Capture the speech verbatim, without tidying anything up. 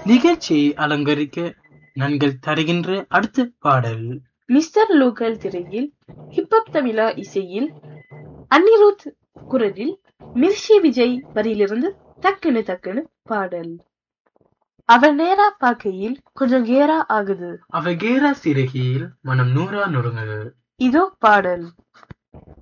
நிகழ்ச்சியை அலங்கரிக்க நாங்கள் தருகின்ற அடுத்த பாடல் மிஸ்டர் லோக்கல் திரையில் ஹிப்ஹப் தமிழா இசையில் அனிருத் குரலில் மிர்ச்சி விஜய் வரியிலிருந்து டக்குனு டக்குனு பாடல். அவ நேரா பார்க்கையில் கொஞ்சம் கேரா ஆகுது, அவ கேரா சிறகியில் மனம் நூறா நொறுங்குது. இதோ பாடல்.